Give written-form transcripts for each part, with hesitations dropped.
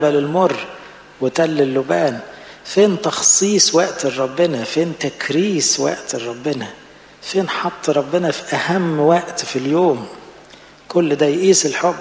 المر وتل اللبان. فين تخصيص وقت ربنا؟ فين تكريس وقت ربنا؟ فين حط ربنا في أهم وقت في اليوم؟ كل ده يقيس الحب.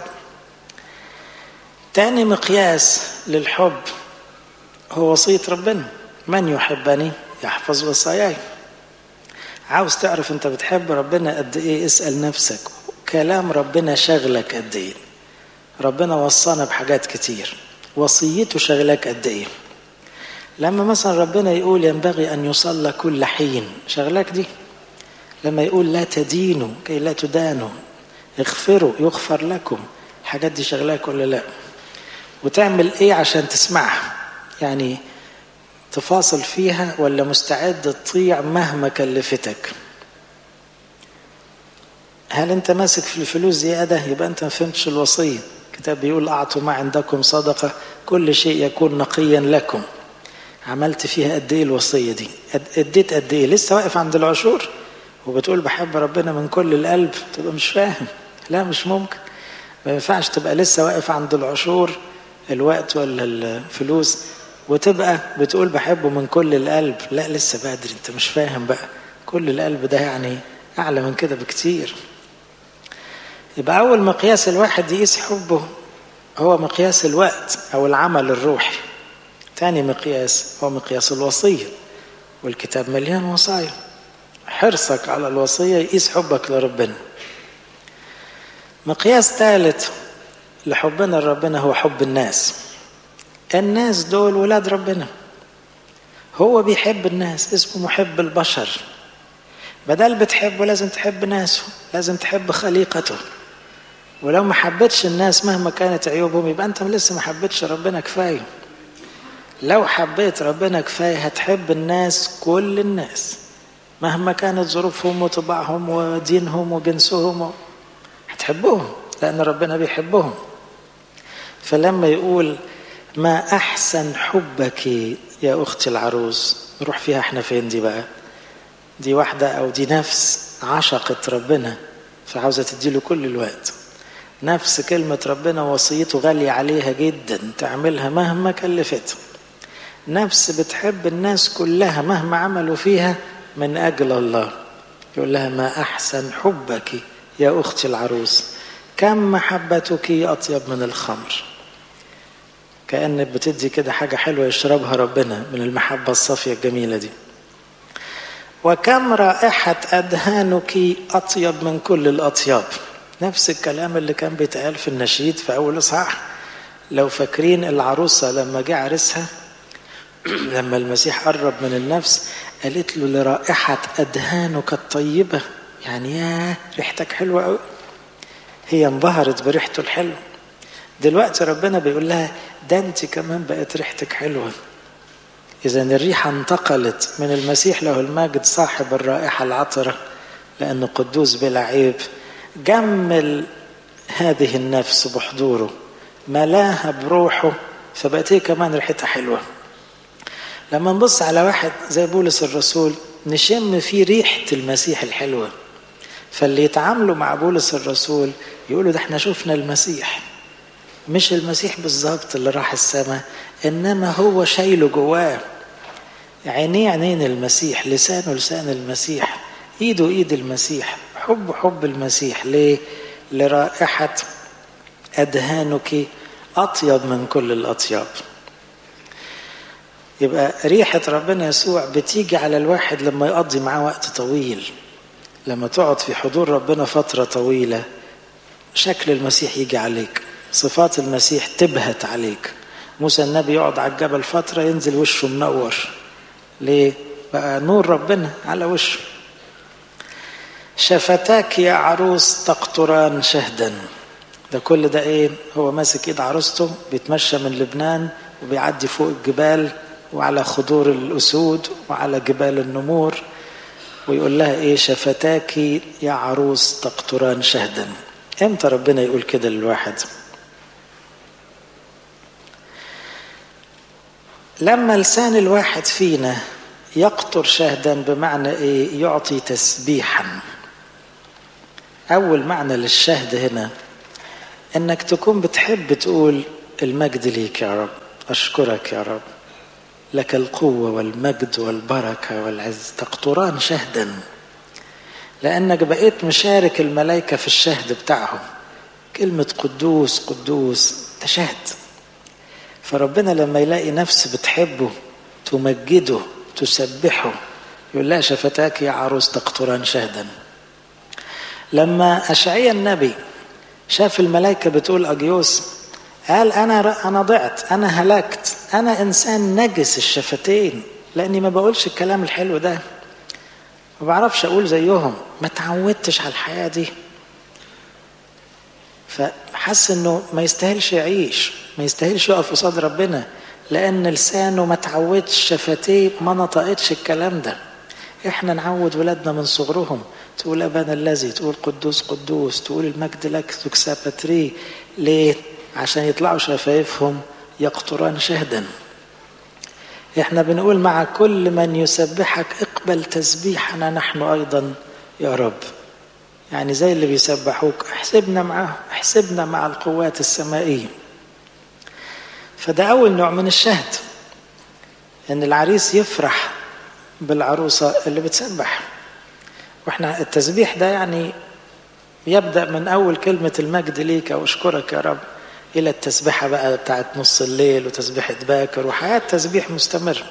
تاني مقياس للحب هو وصية ربنا: من يحبني يحفظ وصاياي. عاوز تعرف انت بتحب ربنا قد ايه؟ اسأل نفسك كلام ربنا شغلك قد ايه؟ ربنا وصانا بحاجات كتير، وصيته شغلك قد ايه؟ لما مثلا ربنا يقول ينبغي ان يصلى كل حين، شغلك دي؟ لما يقول لا تدينوا كي لا تدانوا، اغفروا يغفر لكم، الحاجات دي شغلك ولا لا؟ وتعمل ايه عشان تسمعها؟ يعني تفاصل فيها ولا مستعد تطيع مهما كلفتك؟ هل انت ماسك في الفلوس زيادة؟ يبقى انت ما فهمتش الوصية. الكتاب بيقول اعطوا ما عندكم صدقة كل شيء يكون نقيا لكم. عملت فيها قد ايه الوصية دي؟ اديت قد ايه؟ لسه واقف عند العشور وبتقول بحب ربنا من كل القلب؟ تبقى مش فاهم. لا، مش ممكن. ما ينفعش تبقى لسه واقف عند العشور، الوقت ولا الفلوس، وتبقى بتقول بحبه من كل القلب. لا، لسه بدري، انت مش فاهم بقى. كل القلب ده يعني اعلى من كده بكتير. يبقى اول مقياس الواحد يقيس حبه هو مقياس الوقت او العمل الروحي. تاني مقياس هو مقياس الوصية، والكتاب مليان وصايا. حرصك على الوصية يقيس حبك لربنا. مقياس ثالث لحبنا لربنا هو حب الناس. الناس دول ولاد ربنا، هو بيحب الناس، اسمه محب البشر. بدل بتحبه لازم تحب ناسه، لازم تحب خليقته. ولو ما حبتش الناس مهما كانت عيوبهم يبقى انت لسه ما حبتش ربنا كفايه. لو حبيت ربنا كفايه هتحب الناس، كل الناس مهما كانت ظروفهم وطباعهم ودينهم وجنسهم، هتحبهم لأن ربنا بيحبهم. فلما يقول ما أحسن حبك يا أختي العروس، نروح فيها احنا فين دي بقى؟ دي واحدة أو دي نفس عشقت ربنا فعاوزة تديله كل الوقت. نفس كلمة ربنا وصيته غالية عليها جدا، تعملها مهما كلفتها. نفس بتحب الناس كلها مهما عملوا فيها من أجل الله. يقول لها ما أحسن حبك يا أختي العروس، كم محبتك أطيب من الخمر. كأنك بتدي كده حاجة حلوة يشربها ربنا من المحبة الصافية الجميلة دي. وكم رائحة أدهانك أطيب من كل الأطياب. نفس الكلام اللي كان بيتقال في النشيد في أول إصحاح. لو فاكرين العروسة لما جاء عرسها لما المسيح قرب من النفس قالت له لرائحة أدهانك الطيبة، يعني يا ريحتك حلوة قوي. هي انبهرت بريحته الحلوة. دلوقتي ربنا بيقول لها ده انت كمان بقت ريحتك حلوة. إذا الريحة انتقلت من المسيح له المجد صاحب الرائحة العطرة لأنه قدوس بلا عيب، جمل هذه النفس بحضوره، ملاها بروحه، فبقت هي كمان ريحتها حلوة. لما نبص على واحد زي بولس الرسول نشم فيه ريحة المسيح الحلوة، فاللي يتعاملوا مع بولس الرسول يقولوا ده احنا شفنا المسيح. مش المسيح بالظبط اللي راح السماء، انما هو شايله جواه. عينيه عينين المسيح، لسانه لسان المسيح، ايده ايد المسيح، حب حب المسيح. ليه؟ لرائحة أدهانك أطيب من كل الأطياب. يبقى ريحة ربنا يسوع بتيجي على الواحد لما يقضي معاه وقت طويل. لما تقعد في حضور ربنا فترة طويلة شكل المسيح يجي عليك، صفات المسيح تبهت عليك. موسى النبي يقعد على الجبل فترة ينزل وشه منور. ليه؟ بقى نور ربنا على وشه. شفتاك يا عروس تقطران شهدا. ده كل ده ايه؟ هو ماسك ايد عروسته بيتمشى من لبنان وبيعدي فوق الجبال وعلى خضور الأسود وعلى جبال النمور، ويقول لها ايه؟ شفتاك يا عروس تقطران شهدا. امتى ربنا يقول كده للواحد؟ لما لسان الواحد فينا يقطر شهدا، بمعنى ايه؟ يعطي تسبيحا. اول معنى للشهد هنا انك تكون بتحب تقول المجد ليك يا رب، أشكرك يا رب، لك القوة والمجد والبركة والعز، تقطران شهدا، لأنك بقيت مشارك الملائكة في الشهد بتاعهم. كلمة قدوس قدوس ده شهد. فربنا لما يلاقي نفس بتحبه تمجده تسبحه يقول لها شفتاك يا عروس تقطران شهدا. لما أشعيا النبي شاف الملائكة بتقول أجيوس قال أنا ضعت، أنا هلكت، أنا إنسان نجس الشفتين لأني ما بقولش الكلام الحلو ده، ما بعرفش أقول زيهم، ما تعودتش على الحياة دي. فحس إنه ما يستاهلش يعيش، ما يستاهلش يقف قصاد ربنا، لأن لسانه ما تعودش، شفتيه ما نطقتش الكلام ده. إحنا نعود ولادنا من صغرهم تقول أبانا الذي، تقول قدوس قدوس، تقول المجد لك تكسابتري. ليه؟ عشان يطلعوا شفايفهم يقطران شهدا. إحنا بنقول مع كل من يسبحك اقبل تسبيحنا نحن أيضا يا رب. يعني زي اللي بيسبحوك احسبنا معهم، احسبنا مع القوات السمائية. فده أول نوع من الشهد، إن العريس يفرح بالعروسة اللي بتسبح. واحنا التسبيح ده يعني يبدأ من أول كلمة المجد ليك أو أشكرك يا رب إلى التسبيحة بقى بتاعت نص الليل وتسبيحة باكر وحياة تسبيح مستمر.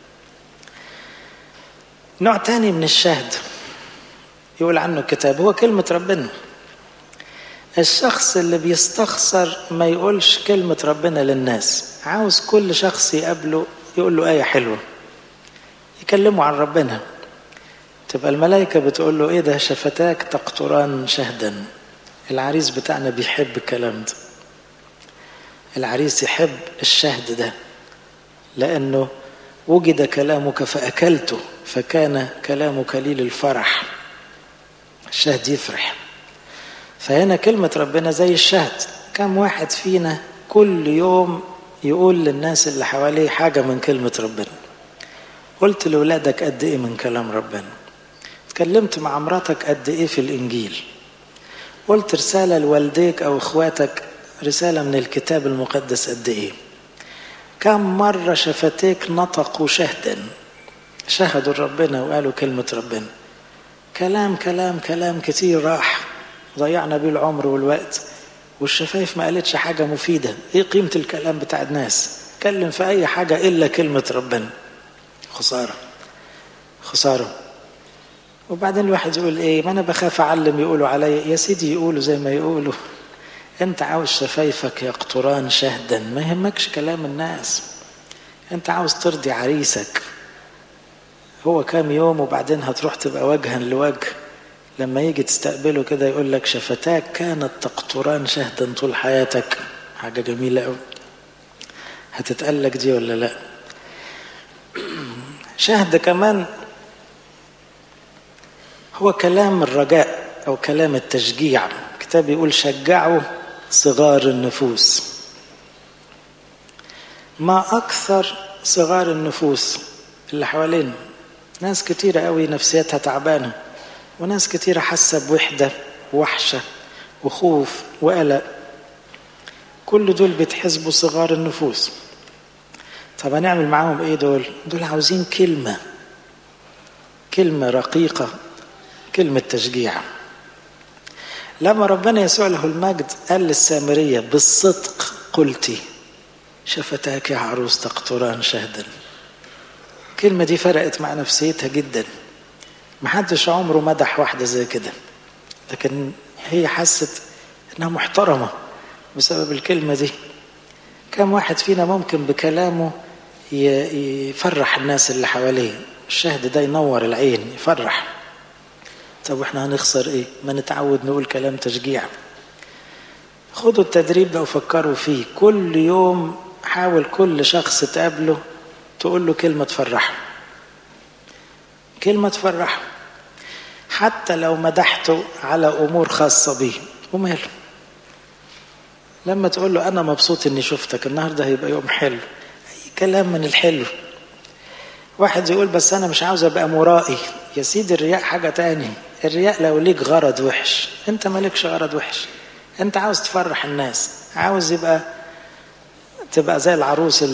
نوع تاني من الشهد يقول عنه الكتاب هو كلمة ربنا. الشخص اللي بيستخسر ما يقولش كلمة ربنا للناس، عاوز كل شخص يقابله يقول له آية حلوة، يكلمه عن ربنا. تبقى الملائكة بتقول له إيه ده شفتاك تقطران شهدا. العريس بتاعنا بيحب الكلام ده، العريس يحب الشهد ده، لأنه وجد كلامك فأكلته فكان كلامك لي للفرح. الشهد يفرح. فهنا كلمة ربنا زي الشهد. كم واحد فينا كل يوم يقول للناس اللي حواليه حاجة من كلمة ربنا؟ قلت لأولادك قد إيه من كلام ربنا؟ اتكلمت مع مراتك قد إيه في الإنجيل؟ قلت رسالة لوالديك أو إخواتك رسالة من الكتاب المقدس قد إيه؟ كم مرة شفتيك نطقوا شهدا، شهدوا ربنا وقالوا كلمة ربنا؟ كلام كلام كلام كتير راح ضيعنا بيه العمر والوقت، والشفايف ما قالتش حاجة مفيدة. إيه قيمة الكلام بتاع الناس؟ كلم في أي حاجة إلا كلمة ربنا. خسارة خسارة. وبعدين الواحد يقول إيه، ما أنا بخاف أعلم يقولوا علي. يا سيدي يقولوا زي ما يقولوا، أنت عاوز شفايفك يقطران شهدا، ما يهمكش كلام الناس. أنت عاوز ترضي عريسك، هو كام يوم وبعدين هتروح تبقى وجها لوجه. لما يجي تستقبله كده يقول لك شفتاك كانت تقطران شهدا طول حياتك. حاجة جميلة قوي. هتتقلك دي ولا لا؟ شهد كمان هو كلام الرجاء أو كلام التشجيع. الكتاب يقول شجعوا صغار النفوس. ما أكثر صغار النفوس اللي حوالينا. ناس كتيرة قوي نفسيتها تعبانة، وناس كتيرة حاسة بوحدة ووحشة وخوف وقلق. كل دول بيتحسبوا صغار النفوس. طب هنعمل معاهم ايه دول؟ دول عاوزين كلمة رقيقة، كلمة تشجيع. لما ربنا يسوع له المجد قال للسامرية بالصدق قلتي شفتاك يا عروس تقطران شهدا، الكلمة دي فرقت مع نفسيتها جدا. محدش عمره مدح واحدة زي كده، لكن هي حست انها محترمة بسبب الكلمة دي. كم واحد فينا ممكن بكلامه يفرح الناس اللي حواليه؟ الشهد ده ينور العين يفرح. طب واحنا هنخسر ايه؟ ما نتعود نقول كلام تشجيع. خدوا التدريب ده وفكروا فيه. كل يوم حاول كل شخص تقابله تقول له كلمة تفرحه، كلمة تفرحه، حتى لو مدحته على أمور خاصة به وماله. لما تقول له أنا مبسوط إني شفتك النهاردة هيبقى يوم حلو، أي كلام من الحلو. واحد يقول بس أنا مش عاوز أبقى مرائي. يا سيدي الرياء حاجة تاني. الرياء لو ليك غرض وحش، أنت مالكش غرض وحش. أنت عاوز تفرح الناس، عاوز يبقى تبقى زي العروس